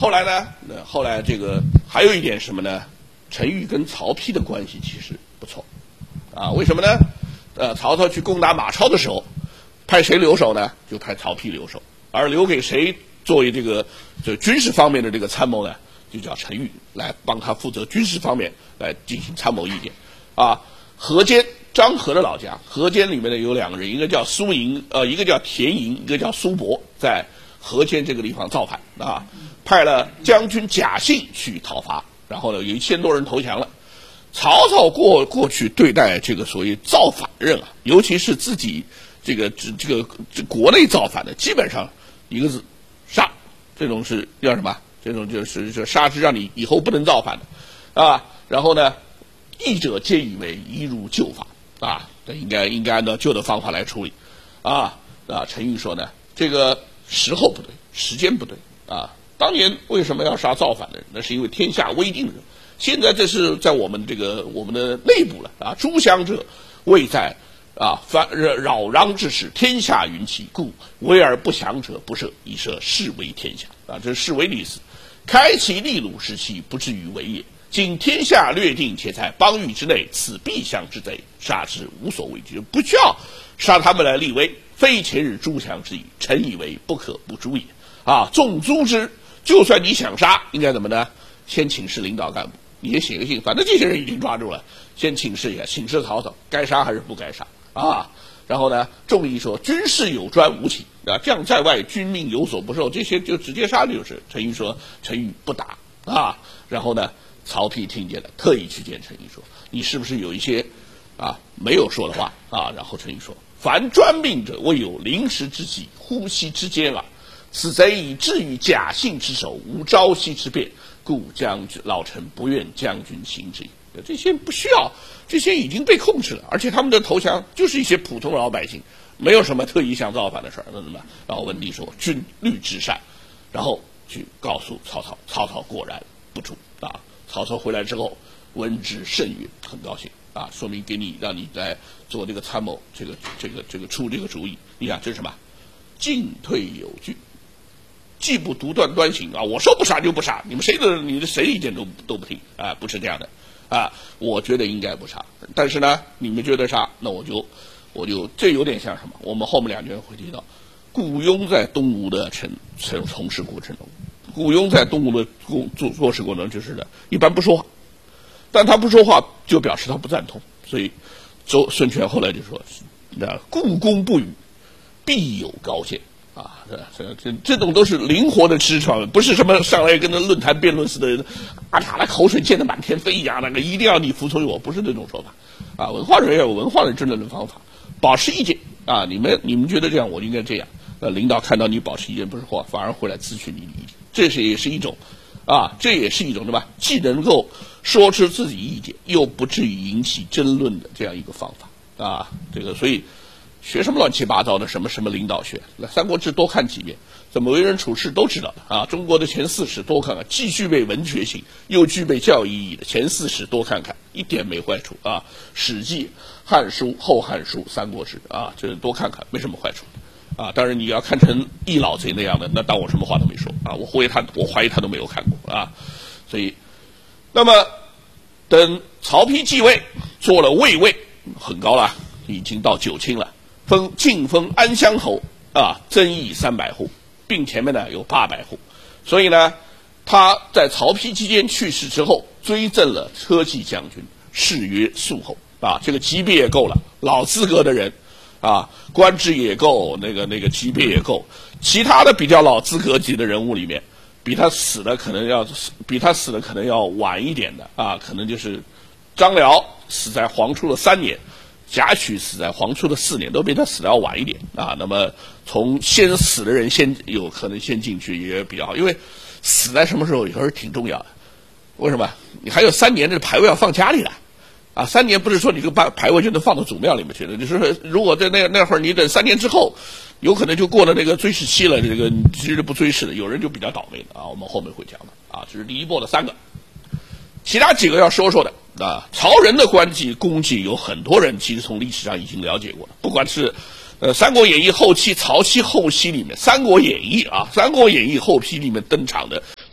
后来呢，后来这个还有一点什么呢？陈玉跟曹丕的关系其实不错，啊，为什么呢？曹操去攻打马超的时候，派谁留守呢？就派曹丕留守，而留给谁作为这个军事方面的这个参谋呢？就叫陈玉来帮他负责军事方面来进行参谋意见。啊，河间张合的老家，河间里面呢有2个人，一个叫苏营，一个叫田营，一个叫苏伯，在河间这个地方造反啊，派了将军贾信去讨伐，然后呢有1000多人投降了。曹操过去对待这个所谓造反人啊，尤其是自己这个国内造反的，基本上一个字杀，这种是叫什么？这种就是杀之，让你以后不能造反的啊。然后呢，义者皆以为宜如旧法啊，这应该按照旧的方法来处理啊。陈玉说呢，这个时候不对，时间不对啊。当年为什么要杀造反的人？那是因为天下未定人。现在这是在我们的内部了啊。诸降者未在啊，扰攘之时，天下云起，故为而不降者不赦，以赦是为天下啊。这是是为的意思。开其利禄，使其不至于为也。今天下略定，且在邦域之内，此必降之贼，杀之无所畏惧，不需要杀他们来立威，非前日诸降之意。臣以为不可不诛也啊！纵诛之，就算你想杀，应该怎么呢？先请示领导干部，你也写个信，反正这些人已经抓住了，先请示一下，请示曹操，该杀还是不该杀啊？然后呢，众议说军事有专无情啊，将在外，军命有所不受，这些就直接杀就是。陈玉说，陈玉不打啊。然后呢，曹丕听见了，特意去见陈玉说，你是不是有一些啊没有说的话啊？然后陈玉说，凡专命者，未有临时之计，呼吸之间啊。此贼以至于贾信之手，无朝夕之变，故将军老臣不愿将军行之。这些不需要，这些已经被控制了，而且他们的投降就是一些普通老百姓，没有什么特意想造反的事儿，那怎么办？然后文帝说军律之善，然后去告诉曹操，曹操果然不诛啊。曹操回来之后，闻之甚悦，很高兴啊，说明让你来做这个参谋，这个出这个主意。你看这是什么？进退有据，既不独断端行啊，我说不杀就不杀，你们谁的意见都不听啊，不是这样的。啊，我觉得应该不杀，但是呢，你们觉得杀，那我就这有点像什么？我们后面2卷会提到，顾雍在东吴的从事过程中，顾雍在东吴的做事过程中就是的，一般不说话，但他不说话就表示他不赞同，所以孙权后来就说，故公不语，必有高见。啊，这种都是灵活的支撑，不是什么上来跟那论坛辩论似的，啊，他的口水溅得满天飞一样，那个一定要你服从于我，不是这种说法。啊，文化人也有文化的争论的方法，保持意见啊，你们觉得这样，我应该这样。领导看到你保持意见不是话，反而会来咨询你的意见，也是一种，啊，这也是一种对吧？既能够说出自己意见，又不至于引起争论的这样一个方法啊，这个所以。学什么乱七八糟的什么领导学？那《三国志》多看几遍，怎么为人处事都知道的啊。中国的前4史多看看，既具备文学性又具备教育意义的前4史多看看，一点没坏处啊。《史记》《汉书》《后汉书》《三国志》啊，这多看看没什么坏处啊。当然你要看成一老贼那样的，那当我什么话都没说啊。我怀疑他都没有看过啊。所以，那么等曹丕继位，做了卫尉，很高了，已经到9卿了。晋封安乡侯啊，增邑300户，并前面呢有800户，所以呢，他在曹丕期间去世之后，追赠了车骑将军，谥曰肃侯啊，这个级别也够了，老资格的人啊，官职也够，那个级别也够。其他的比较老资格级的人物里面，比他死的可能要晚一点的啊，可能就是张辽死在黄初的3年。贾诩死在黄初的4年，都比他死的要晚一点啊。那么从先死的人有可能先进去也比较好，因为死在什么时候有时候挺重要的。为什么？你还有3年的牌位要放家里了啊！3年不是说你这个牌位就能放到祖庙里面去的，就是如果在那会儿你等3年之后，有可能就过了那个追谥期了，这个其实不追谥的，有人就比较倒霉的啊。我们后面会讲的啊，这是第一波的3个，其他几个要说的。啊，曹仁的官纪功绩有很多人其实从历史上已经了解过了，不管是三国演义》后期、曹丕后期里面，《三国演义》啊，《三国演义》后期里面登场的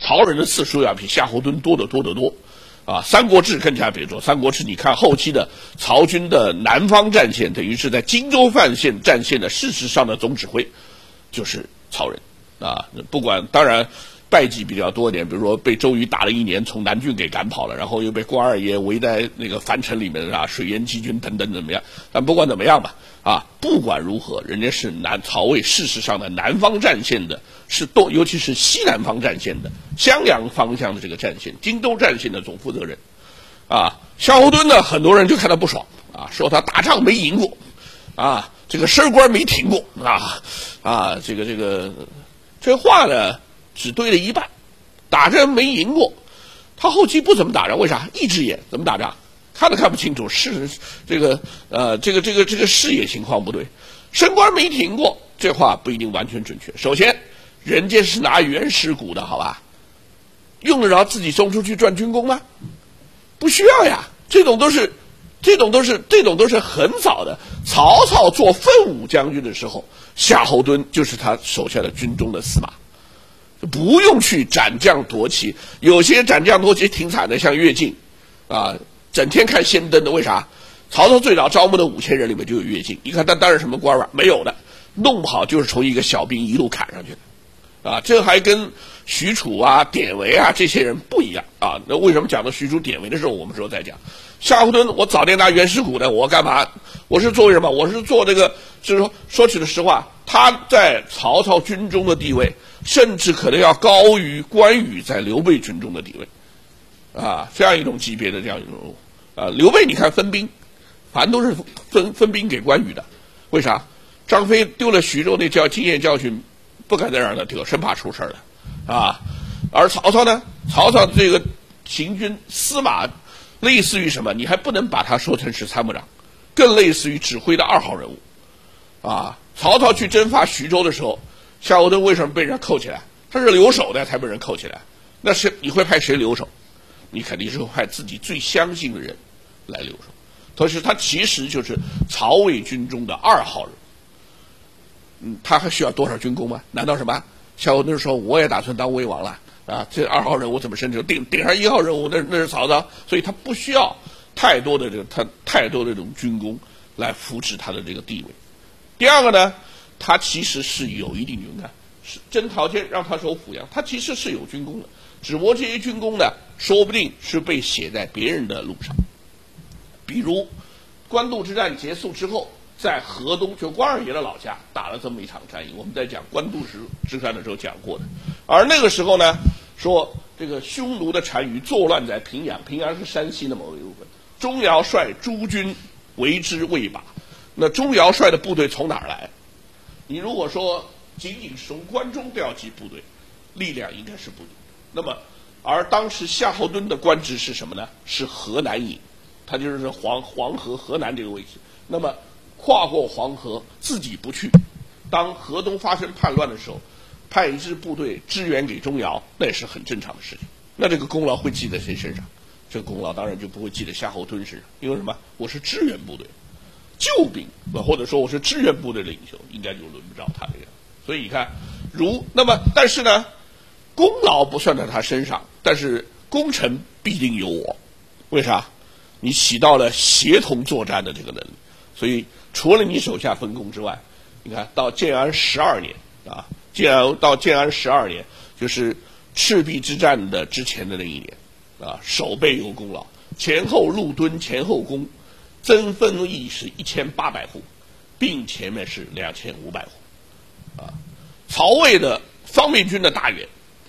曹人的次数要比夏侯惇多得多得多。啊，《三国志》更加别说，《三国志》你看后期的曹军的南方战线，等于是在荆州范县战线的事实上的总指挥就是曹仁啊。不管当然败绩比较多一点，比如说被周瑜打了1年，从南郡给赶跑了，然后又被关二爷围在那个樊城里面啊，水淹七军等等怎么样？但不管怎么样吧，啊，不管如何，人家是曹魏事实上的南方战线的，尤其是西南方战线的襄阳方向的这个战线，荆州战线的总负责人，啊，夏侯惇呢，很多人就看他不爽啊，说他打仗没赢过，啊，这个升官没停过，这话呢只对了一半，打仗没赢过，他后期不怎么打仗，为啥？一只眼怎么打仗？看都看不清楚，这个视野情况不对，升官没停过，这话不一定完全准确。首先，人家是拿原始股的，好吧？用得着自己送出去赚军功吗？不需要呀，这种都是很早的。曹操做奋武将军的时候，夏侯惇就是他手下的军中的司马，不用去斩将夺旗。有些斩将夺旗挺惨的，像乐进啊，整天看仙灯的，为啥？曹操最早招募的5000人里面就有乐进，你看他当然什么官吧？没有的，弄不好就是从一个小兵一路砍上去的，啊，这还跟许褚啊、典韦啊这些人不一样啊。那为什么讲到许褚、典韦的时候，我们说再讲夏侯惇？我早年拿原始股的，我干嘛？我是作为什么？我是做这个，就是说起的实话，他在曹操军中的地位，甚至可能要高于关羽在刘备军中的地位，啊，这样一种级别的这样一种人物啊。刘备你看分兵，反正都是分兵给关羽的，为啥？张飞丢了徐州那经验教训，不敢再让他丢，生怕出事了啊。而曹操呢？曹操这个行军司马，类似于什么？你还不能把他说成是参谋长，更类似于指挥的2号人物啊。曹操去征伐徐州的时候，夏侯惇为什么被人家扣起来？他是留守的才被人扣起来。那是你会派谁留守？你肯定是会派自己最相信的人来留守。同时，他其实就是曹魏军中的2号人。他还需要多少军功吗？难道什么？夏侯惇说：“我也打算当魏王了啊！这2号人物怎么升职？顶上1号人物，那是曹操，所以他不需要太多的这种军功来扶持他的这个地位。第二个呢，他其实是有一定军功，是征讨监让他守濮阳，他其实是有军功的，只不过这些军功呢，说不定是被写在别人的路上。比如官渡之战结束之后，在河东，就关二爷的老家打了这么一场战役，我们在讲官渡之战的时候讲过的。而那个时候呢，说这个匈奴的单于作乱在平阳，平阳是山西的某一部分，钟繇率诸军围之未拔。那钟繇率的部队从哪儿来？你如果说仅仅是从关中调集部队，力量应该是不足。那么，而当时夏侯惇的官职是什么呢？是河南尹，他就是黄河河南这个位置。那么跨过黄河自己不去，当河东发生叛乱的时候，派一支部队支援给钟繇，那也是很正常的事情。那这个功劳会记在谁身上？这个功劳当然就不会记在夏侯惇身上，因为什么？我是支援部队救兵，或者说我是支援部队的领袖，应该就轮不着他这样。所以你看，但是呢，功劳不算在他身上，但是功臣必定有我。为啥？你起到了协同作战的这个能力。所以除了你手下分工之外，你看到建安12年啊，到建安12年，就是赤壁之战的之前的那一年啊，守备有功劳，前后陆敦前后宫，增分役是1800户，并前面是2500户啊。曹魏的方面军的大员，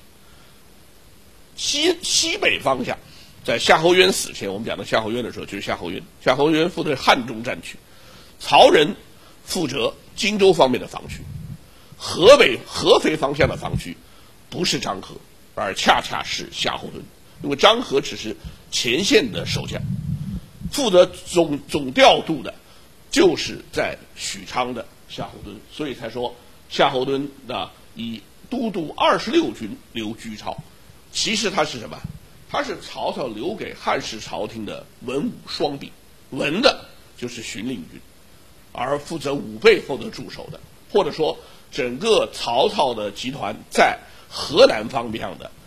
西北方向，在夏侯渊死前，我们讲到夏侯渊的时候，就是夏侯渊负责汉中战区，曹仁负责荆州方面的防区，合肥方向的防区不是张合，而恰恰是夏侯惇，因为张合只是前线的守将，负责总调度的就是在许昌的夏侯惇，所以才说夏侯惇以都督26军留居超。其实他是什么？他是曹操留给汉室朝廷的文武双臂，文的就是荀令军，而负责武备负责驻守的，或者说整个曹操的集团在河南方面的